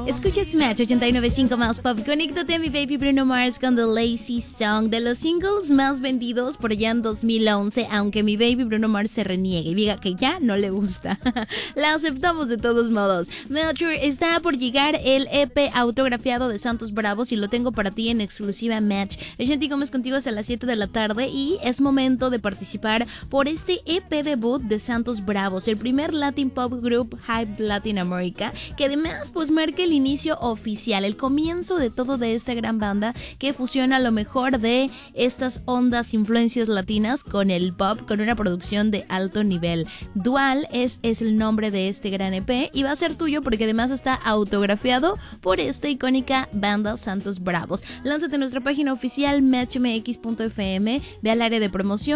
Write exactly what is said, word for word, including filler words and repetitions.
Escuchas Match ochenta y nueve punto cinco más pop. Conéctate a mi baby Bruno Mars con The Lazy Song, de los singles más vendidos por allá en dos mil once, aunque mi baby Bruno Mars se reniegue y diga que ya no le gusta. La aceptamos de todos modos. Melcher, está por llegar el E P autografiado de Santos Bravos y lo tengo para ti en exclusiva Match. Shanti Gómez contigo hasta las siete de la tarde y es momento de participar por este E P debut de Santos Bravos, el primer Latin Pop Group Hype Latin America, que además pues marca el inicio oficial, el comienzo de todo de esta gran banda que fusiona lo mejor de estas ondas influencias latinas con el pop, con una producción de alto nivel. Dual es, es el nombre de este gran E P y va a ser tuyo porque además está autografiado por esta icónica banda Santos Bravos. Lánzate a nuestra página oficial match m x punto f m, ve al área de promoción